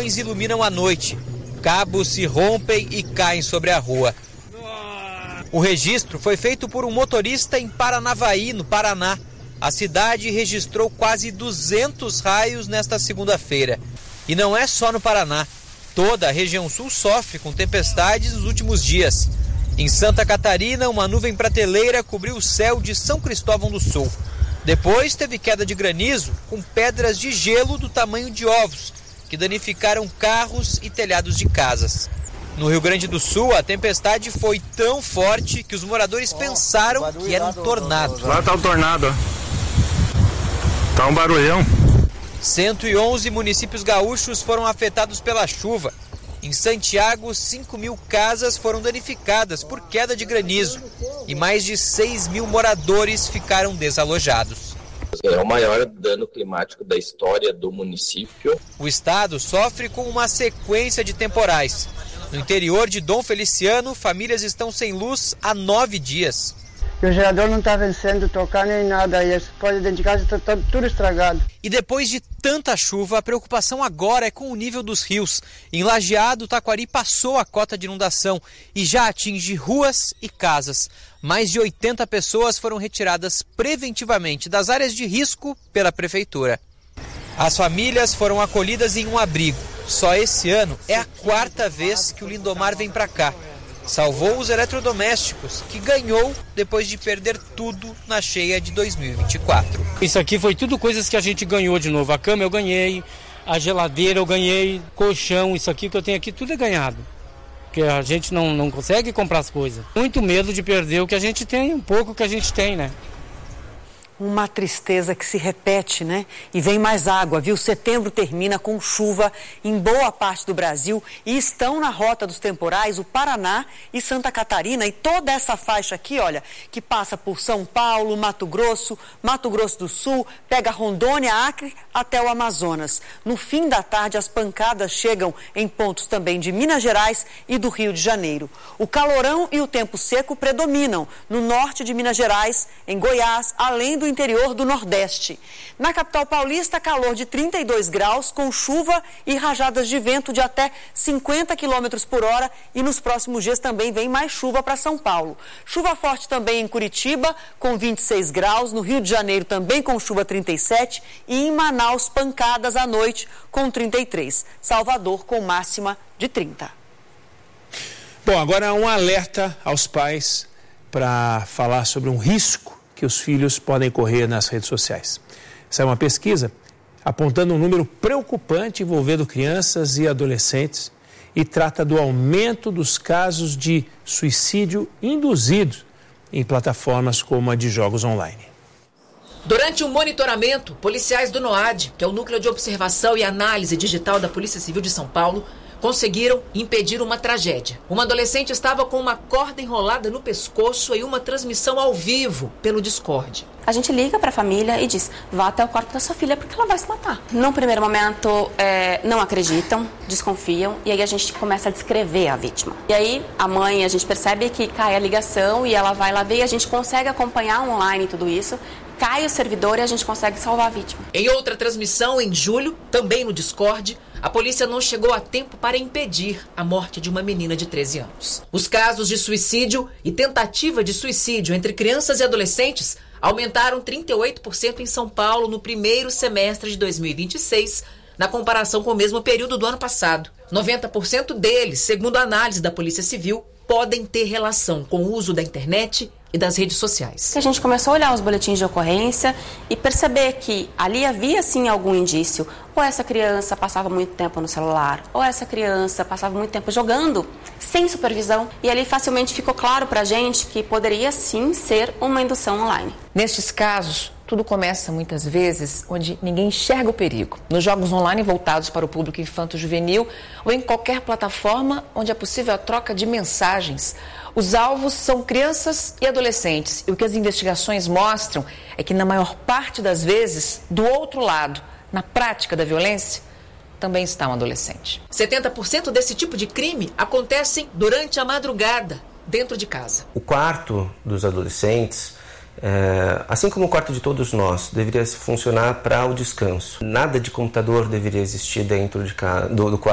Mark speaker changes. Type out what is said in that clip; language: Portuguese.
Speaker 1: lampiões iluminam a noite. Cabos se rompem e caem sobre a rua. O registro foi feito por um motorista em Paranavaí, no Paraná. A cidade registrou quase 200 raios nesta segunda-feira. E não é só no Paraná. Toda a região sul sofre com tempestades nos últimos dias. Em Santa Catarina, uma nuvem prateleira cobriu o céu de São Cristóvão do Sul. Depois teve queda de granizo com pedras de gelo do tamanho de ovos, que danificaram carros e telhados de casas. No Rio Grande do Sul, a tempestade foi tão forte que os moradores pensaram que era um tornado.
Speaker 2: Lá tá o tornado, ó. Tá um barulhão.
Speaker 1: 111 municípios gaúchos foram afetados pela chuva. Em Santiago, 5.000 casas foram danificadas por queda de granizo e mais de 6.000 moradores ficaram desalojados.
Speaker 3: É o maior dano climático da história do município.
Speaker 1: O estado sofre com uma sequência de temporais. No interior de Dom Feliciano, famílias estão sem luz há 9 dias.
Speaker 4: O gerador não está vencendo tocar nem nada, e as coisas dentro de casa estão tudo estragado.
Speaker 1: E depois de tanta chuva, a preocupação agora é com o nível dos rios. Em Lajeado, Taquari passou a cota de inundação e já atinge ruas e casas. Mais de 80 pessoas foram retiradas preventivamente das áreas de risco pela prefeitura. As famílias foram acolhidas em um abrigo. Só esse ano é a 4ª vez que o Lindomar vem para cá. Salvou os eletrodomésticos, que ganhou depois de perder tudo na cheia de 2024.
Speaker 5: Isso aqui foi tudo coisas que a gente ganhou de novo. A cama eu ganhei, a geladeira eu ganhei, colchão, isso aqui que eu tenho aqui, tudo é ganhado. Porque a gente não consegue comprar as coisas. Muito medo de perder o que a gente tem, um pouco que a gente tem, né?
Speaker 6: Uma tristeza que se repete, né? E vem mais água, viu? Setembro termina com chuva em boa parte do Brasil e estão na rota dos temporais o Paraná e Santa Catarina e toda essa faixa aqui, olha, que passa por São Paulo, Mato Grosso do Sul, pega Rondônia, Acre até o Amazonas. No fim da tarde, as pancadas chegam em pontos também de Minas Gerais e do Rio de Janeiro. O calorão e o tempo seco predominam no norte de Minas Gerais, em Goiás, além do interior do Nordeste. Na capital paulista, calor de 32 graus, com chuva e rajadas de vento de até 50 km por hora e nos próximos dias também vem mais chuva para São Paulo. Chuva forte também em Curitiba, com 26 graus, no Rio de Janeiro também com chuva 37 e em Manaus pancadas à noite com 33. Salvador com máxima de 30.
Speaker 7: Bom, agora um alerta aos pais para falar sobre um risco que os filhos podem correr nas redes sociais. Essa é uma pesquisa apontando um número preocupante envolvendo crianças e adolescentes e trata do aumento dos casos de suicídio induzido em plataformas como a de jogos online.
Speaker 8: Durante um monitoramento, policiais do NOAD, que é o Núcleo de Observação e Análise Digital da Polícia Civil de São Paulo, conseguiram impedir uma tragédia. Uma adolescente estava com uma corda enrolada no pescoço em uma transmissão ao vivo pelo Discord.
Speaker 9: A gente liga para a família e diz, vá até o quarto da sua filha porque ela vai se matar. Num primeiro momento, não acreditam, desconfiam e aí a gente começa a descrever a vítima. E aí a mãe, a gente percebe que cai a ligação e ela vai lá ver e a gente consegue acompanhar online tudo isso. Cai o servidor e a gente consegue salvar a vítima.
Speaker 8: Em outra transmissão, em julho, também no Discord, a polícia não chegou a tempo para impedir a morte de uma menina de 13 anos. Os casos de suicídio e tentativa de suicídio entre crianças e adolescentes aumentaram 38% em São Paulo no primeiro semestre de 2026, na comparação com o mesmo período do ano passado. 90% deles, segundo a análise da Polícia Civil, podem ter relação com o uso da internet e das redes sociais.
Speaker 9: A gente começou a olhar os boletins de ocorrência e perceber que ali havia sim algum indício. Ou essa criança passava muito tempo no celular, ou essa criança passava muito tempo jogando sem supervisão. E ali facilmente ficou claro pra gente que poderia sim ser uma indução online.
Speaker 10: Nestes casos, tudo começa muitas vezes onde ninguém enxerga o perigo. Nos jogos online voltados para o público infanto-juvenil ou em qualquer plataforma onde é possível a troca de mensagens. Os alvos são crianças e adolescentes. E o que as investigações mostram é que, na maior parte das vezes, do outro lado, na prática da violência, também está um adolescente.
Speaker 8: 70% desse tipo de crime acontecem durante a madrugada, dentro de casa.
Speaker 11: O quarto dos adolescentes, assim como o quarto de todos nós, deveria funcionar para o descanso. Nada de computador deveria existir dentro do quarto.